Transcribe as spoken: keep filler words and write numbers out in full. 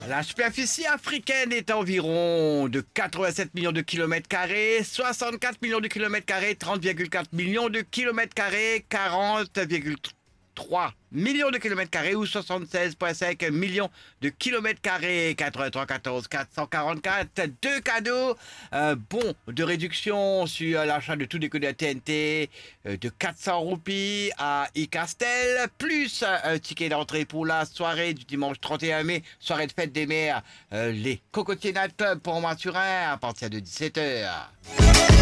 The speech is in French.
La superficie africaine est environ de quatre-vingt-sept millions de kilomètres carrés, soixante-quatre millions de kilomètres carrés, trente virgule quatre millions de kilomètres carrés, quarante virgule trois millions de kilomètres carrés ou soixante-seize virgule cinq millions de kilomètres carrés. quatre-vingt-trois quatorze quatre cent quarante-quatre, deux cadeaux, un bon de réduction sur l'achat de tout décodeur T N T euh, de quatre cents roupies à iCastel, plus un ticket d'entrée pour la soirée du dimanche trente et un mai, soirée de fête des mères, euh, les Cocotiers Night Club pour Maturin à partir de dix-sept heures.